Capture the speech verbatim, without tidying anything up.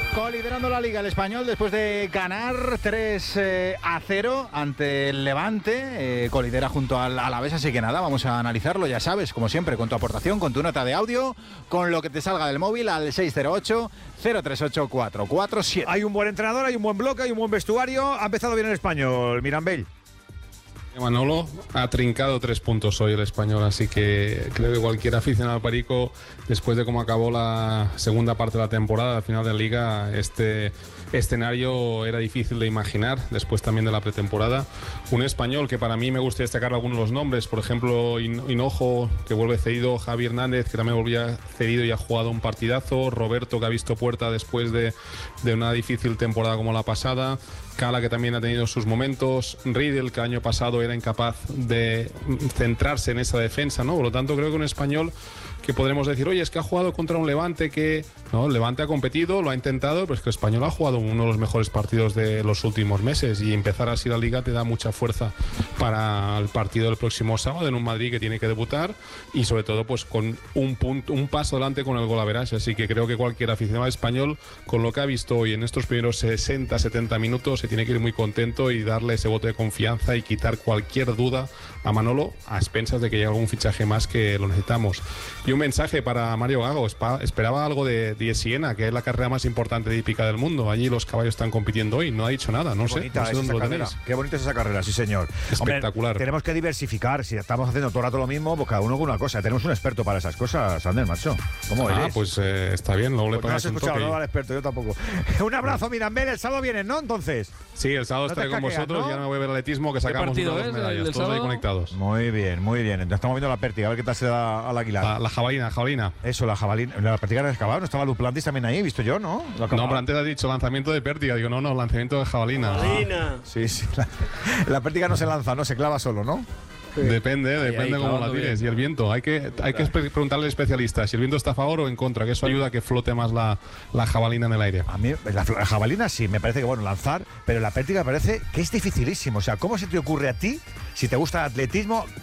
Coliderando la Liga el Español después de ganar tres a cero ante el Levante, eh, colidera junto al Alavés, así que nada, vamos a analizarlo, ya sabes, como siempre, con tu aportación, con tu nota de audio, con lo que te salga del móvil al seis cero ocho, cero tres ocho, cuatro cuatro siete. Hay un buen entrenador, hay un buen bloque, hay un buen vestuario, ha empezado bien el Español, Mirambell. Manolo ha trincado tres puntos hoy el Español, así que creo que cualquier aficionado al Perico, después de cómo acabó la segunda parte de la temporada, al final de la Liga, este escenario era difícil de imaginar, después también de la pretemporada. Un Español que para mí me gusta destacar algunos de los nombres, por ejemplo Hinojo, que vuelve cedido, Javi Hernández, que también volvía cedido y ha jugado un partidazo, Roberto, que ha visto puerta después de, de una difícil temporada como la pasada, Cala, que también ha tenido sus momentos, Riedel, que el año pasado era incapaz de centrarse en esa defensa, ¿no? Por lo tanto, creo que un Español que podremos decir, oye, es que ha jugado contra un Levante que... No, el Levante ha competido, lo ha intentado, pero es que el Español ha jugado uno de los mejores partidos de los últimos meses y empezar así la Liga te da mucha fuerza para el partido del próximo sábado en un Madrid que tiene que debutar y sobre todo pues con un punto, un paso adelante con el golaveraje. Así que creo que cualquier aficionado español con lo que ha visto hoy en estos primeros sesenta setenta minutos se tiene que ir muy contento y darle ese voto de confianza y quitar cualquier duda a Manolo a expensas de que llegue algún fichaje más que lo necesitamos. Y un mensaje para Mario Gago, esperaba algo de de Siena, que es la carrera más importante de hípica del mundo. Allí los caballos están compitiendo hoy, no ha dicho nada, no sé, no sé dónde lo tenéis. Qué bonita es esa carrera, sí señor. Espectacular. Hombre, tenemos que diversificar, si estamos haciendo todo el rato lo mismo, pues cada uno con una cosa. Tenemos un experto para esas cosas, Ander, macho. ¿Cómo ah, eres? pues eh, está bien, luego pues le pones no has un escuchado, toque. no al experto, yo tampoco. Un abrazo, Mirambell, el sábado vienes, ¿no? Entonces. Sí, el sábado no estaré con caqueas, vosotros, ¿no? y ahora me voy a ver el atletismo que sacamos partido unas es, medallas, el del todos ahí sábado? conectados. Muy bien, muy bien. Entonces estamos viendo la pértiga, a ver qué tal se da al Aguilar. La, la jabalina, jabalina. Eso, la jabalina. La pértiga era excavada, no estaba Luplantis también ahí, visto yo, ¿no? No, pero antes has dicho lanzamiento de pértiga. Digo, no, no, lanzamiento de jabalina. Jabalina. Sí, sí. La, la pértiga no se lanza, no se clava solo, ¿no? Depende, Ahí, depende ahí, cómo la clavando tires. bien. Y el viento, hay que, hay que espe- preguntarle al especialista si el viento está a favor o en contra, que eso ayuda a que flote más la, la jabalina en el aire. A mí, la, la jabalina sí, me parece que bueno, lanzar, pero la pértiga me parece que es dificilísimo. O sea, ¿cómo se te ocurre a ti, si te gusta el atletismo,